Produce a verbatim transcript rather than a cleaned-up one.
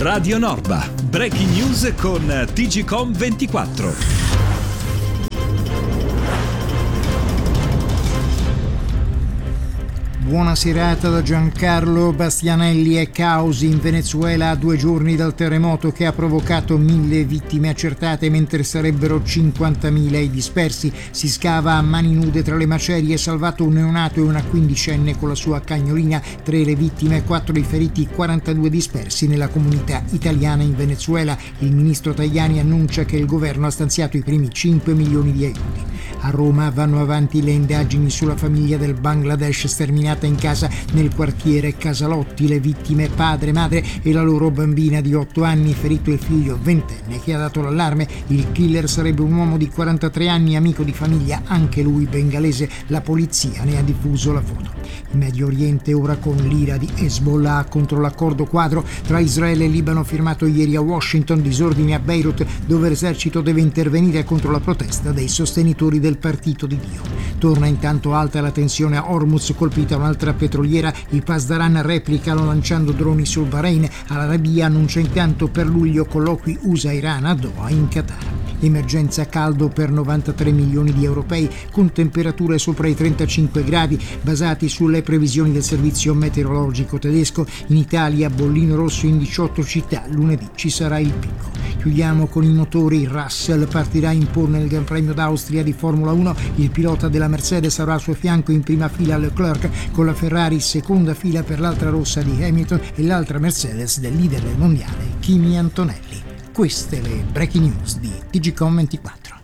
Radio Norba, breaking news con T G Com ventiquattro. Buona serata da Giancarlo Bastianelli. E caos in Venezuela a due giorni dal terremoto che ha provocato mille vittime accertate, mentre sarebbero cinquantamila i dispersi. Si scava a mani nude tra le macerie, salvato un neonato e una quindicenne con la sua cagnolina. Tre le vittime, quattro i feriti, quarantadue dispersi nella comunità italiana in Venezuela. Il ministro Tajani annuncia che il governo ha stanziato i primi cinque milioni di aiuti. A Roma vanno avanti le indagini sulla famiglia del Bangladesh sterminata in casa nel quartiere Casalotti. Le vittime padre, madre e la loro bambina di otto anni, ferito il figlio ventenne che ha dato l'allarme. Il killer sarebbe un uomo di quarantatré anni, amico di famiglia, anche lui bengalese. La polizia ne ha diffuso la foto. In Medio Oriente ora con l'ira di Hezbollah contro l'accordo quadro tra Israele e Libano firmato ieri a Washington. Disordini a Beirut, dove l'esercito deve intervenire contro la protesta dei sostenitori del partito di Dio. Torna intanto alta la tensione a Hormuz, colpita un'altra petroliera. I Pasdaran replicano lanciando droni sul Bahrain. L'Arabia annuncia intanto per luglio colloqui U S A-Iran a Doha in Qatar. Emergenza caldo per novantatré milioni di europei, con temperature sopra i trentacinque gradi, basati sulle previsioni del servizio meteorologico tedesco. In Italia bollino rosso in diciotto città, lunedì ci sarà il picco. Chiudiamo con i motori. Russell partirà in pole nel Gran Premio d'Austria di Formula uno. Il pilota della Mercedes avrà al suo fianco in prima fila Leclerc, con la Ferrari seconda fila per l'altra rossa di Hamilton e l'altra Mercedes del leader del mondiale Kimi Antonelli. Queste le breaking news di T G Com ventiquattro.